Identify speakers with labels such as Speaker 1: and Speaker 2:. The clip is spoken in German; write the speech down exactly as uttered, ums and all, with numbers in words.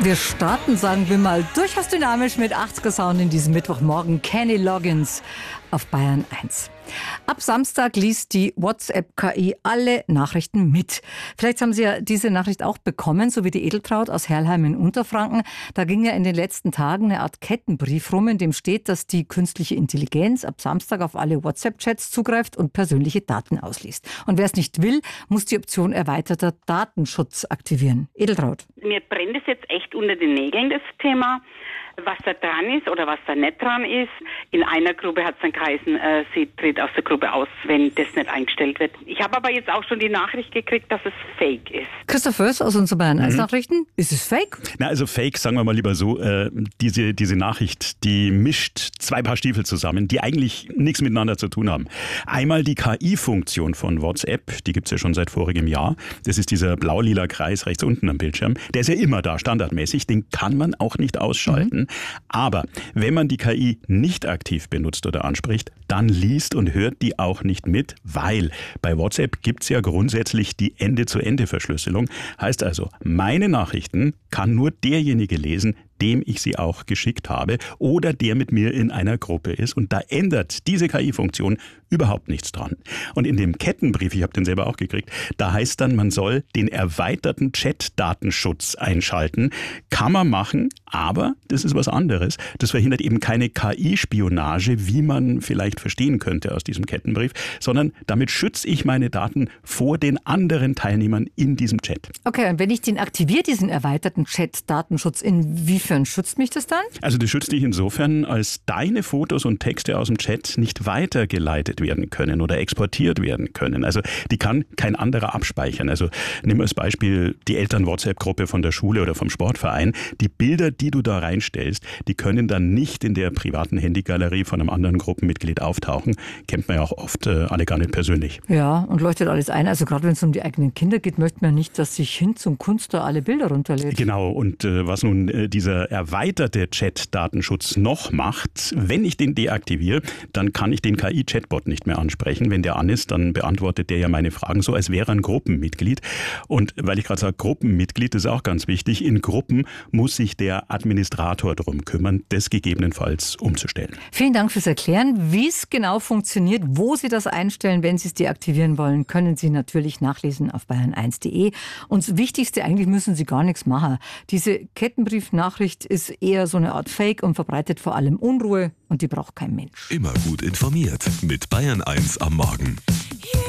Speaker 1: Wir starten, sagen wir mal, durchaus dynamisch mit achtziger Sound in diesem Mittwochmorgen. Kenny Loggins auf Bayern eins. Ab Samstag liest die WhatsApp-K I alle Nachrichten mit. Vielleicht haben Sie ja diese Nachricht auch bekommen, so wie die Edeltraut aus Herrlheim in Unterfranken. Da ging ja in den letzten Tagen eine Art Kettenbrief rum, in dem steht, dass die künstliche Intelligenz ab Samstag auf alle WhatsApp-Chats zugreift und persönliche Daten ausliest. Und wer es nicht will, muss die Option erweiterter Datenschutz aktivieren. Edeltraut.
Speaker 2: Mir brennt es jetzt echt unter den Nägeln, das Thema. Was da dran ist oder was da nicht dran ist. In einer Gruppe hat es dann geheißen, äh, sie tritt aus der Gruppe aus, wenn das nicht eingestellt wird. Ich habe aber jetzt auch schon die Nachricht gekriegt, dass es Fake ist.
Speaker 1: Christoph Föß aus unseren Bayern eins Nachrichten. Ist es Fake?
Speaker 3: Na, also Fake, sagen wir mal lieber so, äh, diese, diese Nachricht, die mischt zwei Paar Stiefel zusammen, die eigentlich nichts miteinander zu tun haben. Einmal die K I-Funktion von WhatsApp, die gibt's ja schon seit vorigem Jahr. Das ist dieser blau-lila Kreis rechts unten am Bildschirm. Der ist ja immer da, standardmäßig. Den kann man auch nicht ausschalten. Mhm. Aber wenn man die K I nicht aktiv benutzt oder anspricht, dann liest und hört die auch nicht mit, weil bei WhatsApp gibt's ja grundsätzlich die Ende-zu-Ende-Verschlüsselung. Heißt also, meine Nachrichten kann nur derjenige lesen, dem ich sie auch geschickt habe oder der mit mir in einer Gruppe ist. Und da ändert diese K I-Funktion überhaupt nichts dran. Und in dem Kettenbrief, ich habe den selber auch gekriegt, da heißt dann, man soll den erweiterten Chat-Datenschutz einschalten. Kann man machen, aber das ist was anderes. Das verhindert eben keine K I-Spionage, wie man vielleicht verstehen könnte aus diesem Kettenbrief, sondern damit schütze ich meine Daten vor den anderen Teilnehmern in diesem Chat.
Speaker 1: Okay, und wenn ich den aktiviere, diesen erweiterten Chat-Datenschutz, inwiefern schützt mich das dann?
Speaker 3: Also das schützt dich insofern, als deine Fotos und Texte aus dem Chat nicht weitergeleitet werden können oder exportiert werden können. Also die kann kein anderer abspeichern. Also nimm als Beispiel die Eltern-WhatsApp-Gruppe von der Schule oder vom Sportverein. Die Bilder, die du da reinstellst, die können dann nicht in der privaten Handygalerie von einem anderen Gruppenmitglied auftauchen. Kennt man ja auch oft äh, alle gar nicht persönlich.
Speaker 1: Ja, und leuchtet alles ein. Also gerade wenn es um die eigenen Kinder geht, möchte man nicht, dass sich hin zum Kunst da alle Bilder runterlädt.
Speaker 3: Genau, und äh, was nun äh, dieser erweiterte Chat-Datenschutz noch macht, wenn ich den deaktiviere, dann kann ich den K I-Chatbot nicht mehr ansprechen. Wenn der an ist, dann beantwortet der ja meine Fragen so, als wäre er ein Gruppenmitglied. Und weil ich gerade sage, Gruppenmitglied, das ist auch ganz wichtig, in Gruppen muss sich der Administrator drum kümmern, das gegebenenfalls umzustellen.
Speaker 1: Vielen Dank fürs Erklären. Wie es genau funktioniert, wo Sie das einstellen, wenn Sie es deaktivieren wollen, können Sie natürlich nachlesen auf bayern eins punkt de. Und das Wichtigste, eigentlich müssen Sie gar nichts machen. Diese Kettenbriefnachricht ist eher so eine Art Fake und verbreitet vor allem Unruhe und die braucht kein Mensch.
Speaker 4: Immer gut informiert mit Bayern eins am Morgen.